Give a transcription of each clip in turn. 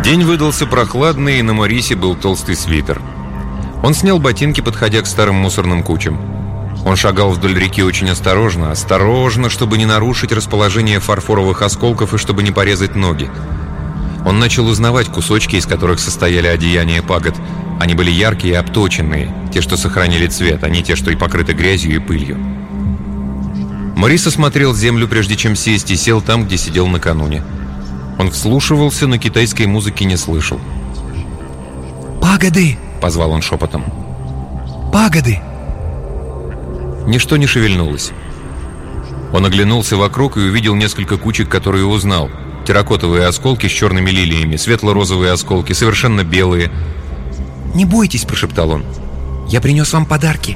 День выдался прохладный, и на Морисе был толстый свитер. Он снял ботинки, подходя к старым мусорным кучам. Он шагал вдоль реки очень осторожно, чтобы не нарушить расположение фарфоровых осколков и чтобы не порезать ноги. Он начал узнавать кусочки, из которых состояли одеяния пагод. Они были яркие и обточенные, те, что сохранили цвет, а не те, что и покрыты грязью и пылью. Морис осмотрел землю, прежде чем сесть, и сел там, где сидел накануне. Он вслушивался, но китайской музыки не слышал. «Пагоды!» — позвал он шепотом. «Пагоды!» Ничто не шевельнулось. Он оглянулся вокруг и увидел несколько кучек, которые узнал. Терракотовые осколки с черными лилиями, светло-розовые осколки, совершенно белые. «Не бойтесь!» — прошептал он. «Я принес вам подарки!»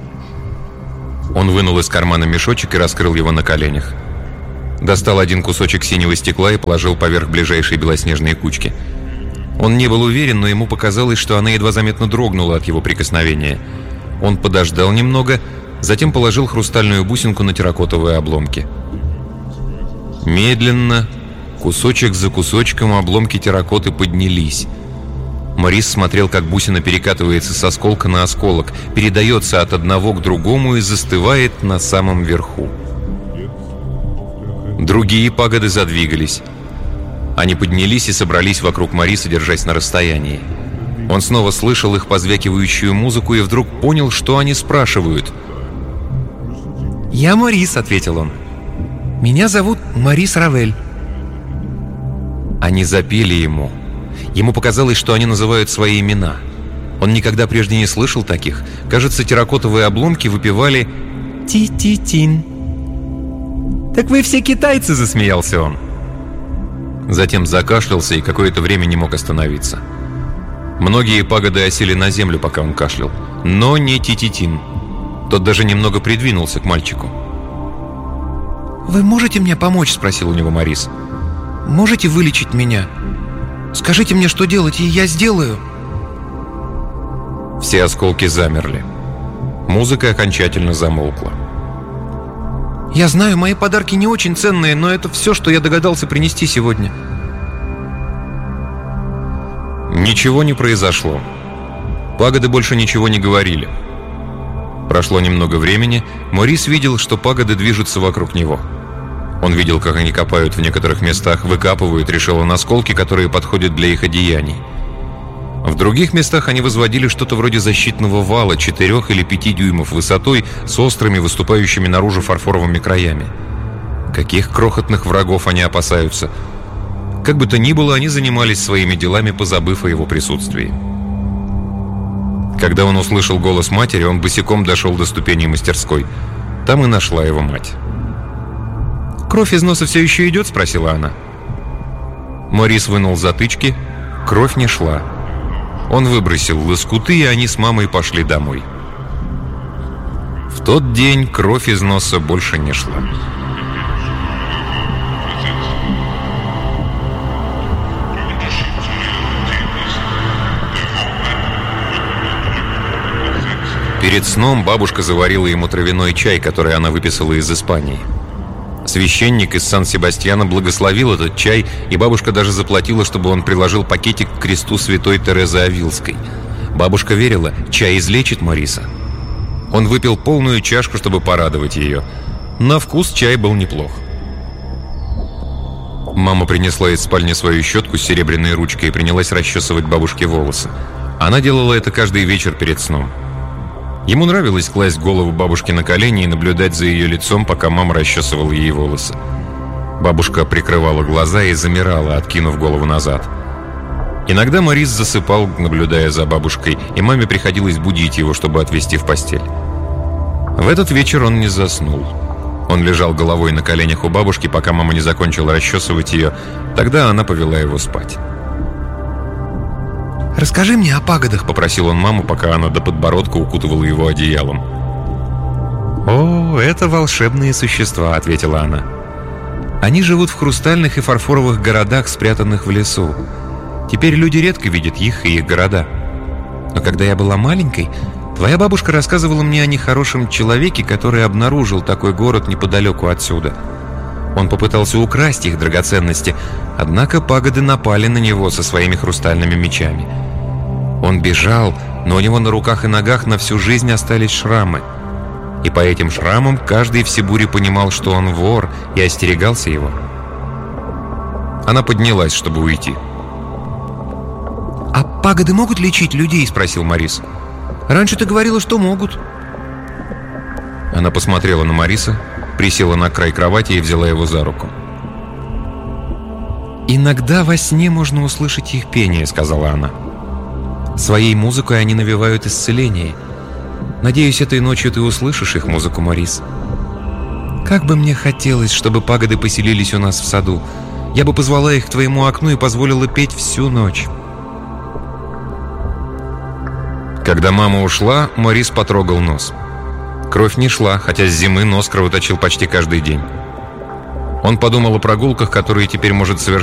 Он вынул из кармана мешочек и раскрыл его на коленях. Достал один кусочек синего стекла и положил поверх ближайшей белоснежной кучки. Он не был уверен, но ему показалось, что она едва заметно дрогнула от его прикосновения. Он подождал немного, затем положил хрустальную бусинку на терракотовые обломки. Медленно, кусочек за кусочком, обломки терракоты поднялись. Морис смотрел, как бусина перекатывается с осколка на осколок, передается от одного к другому и застывает на самом верху. Другие пагоды задвигались. Они поднялись и собрались вокруг Мориса, держась на расстоянии. Он снова слышал их позвякивающую музыку и вдруг понял, что они спрашивают. «Я Морис», — ответил он. «Меня зовут Морис Равель». Они запели ему. Ему показалось, что они называют свои имена. Он никогда прежде не слышал таких. Кажется, терракотовые обломки выпевали «Ти-ти-тин». «Так вы все китайцы!» — засмеялся он. Затем закашлялся и какое-то время не мог остановиться. Многие пагоды осели на землю, пока он кашлял. Но не Ти-ти-тин. Тот даже немного придвинулся к мальчику. «Вы можете мне помочь?» — спросил у него Морис. «Можете вылечить меня? Скажите мне, что делать, и я сделаю». Все осколки замерли. Музыка окончательно замолкла. «Я знаю, мои подарки не очень ценные, но это все, что я догадался принести сегодня». Ничего не произошло. Пагоды больше ничего не говорили. Прошло немного времени. Морис видел, что пагоды движутся вокруг него. Он видел, как они копают в некоторых местах, выкапывают, решил он, осколки, которые подходят для их одеяний. В других местах они возводили что-то вроде защитного вала 4 или 5 дюймов высотой с острыми, выступающими наружу фарфоровыми краями. Каких крохотных врагов они опасаются? Как бы то ни было, они занимались своими делами, позабыв о его присутствии. Когда он услышал голос матери, он босиком дошел до ступеней мастерской. Там и нашла его мать. «Кровь из носа все еще идет?» — спросила она. Морис вынул затычки. Кровь не шла. Он выбросил лоскуты, и они с мамой пошли домой. В тот день кровь из носа больше не шла. Перед сном бабушка заварила ему травяной чай, который она выписала из Испании. Священник из Сан-Себастьяна благословил этот чай, и бабушка даже заплатила, чтобы он приложил пакетик к кресту святой Терезы Авилской. Бабушка верила, чай излечит Мориса. Он выпил полную чашку, чтобы порадовать ее. На вкус чай был неплох. Мама принесла из спальни свою щетку с серебряной ручкой и принялась расчесывать бабушке волосы. Она делала это каждый вечер перед сном. Ему нравилось класть голову бабушки на колени и наблюдать за ее лицом, пока мама расчесывала ей волосы. Бабушка прикрывала глаза и замирала, откинув голову назад. Иногда Морис засыпал, наблюдая за бабушкой, и маме приходилось будить его, чтобы отвезти в постель. В этот вечер он не заснул. Он лежал головой на коленях у бабушки, пока мама не закончила расчесывать ее. Тогда она повела его спать. «Расскажи мне о пагодах», — попросил он маму, пока она до подбородка укутывала его одеялом. «О, это волшебные существа», — ответила она. «Они живут в хрустальных и фарфоровых городах, спрятанных в лесу. Теперь люди редко видят их и их города. Но когда я была маленькой, твоя бабушка рассказывала мне о нехорошем человеке, который обнаружил такой город неподалеку отсюда. Он попытался украсть их драгоценности, однако пагоды напали на него со своими хрустальными мечами. Он бежал, но у него на руках и ногах на всю жизнь остались шрамы. И по этим шрамам каждый в Сибуре понимал, что он вор, и остерегался его. Она поднялась, чтобы уйти. «А пагоды могут лечить людей?» — спросил Морис. «Раньше ты говорила, что могут». Она посмотрела на Мориса, присела на край кровати и взяла его за руку. «Иногда во сне можно услышать их пение», — сказала она. «Своей музыкой они навевают исцеление. Надеюсь, этой ночью ты услышишь их музыку, Морис. Как бы мне хотелось, чтобы пагоды поселились у нас в саду. Я бы позвала их к твоему окну и позволила петь всю ночь». Когда мама ушла, Морис потрогал нос. Кровь не шла, хотя с зимы нос кровоточил почти каждый день. Он подумал о прогулках, которые теперь может совершить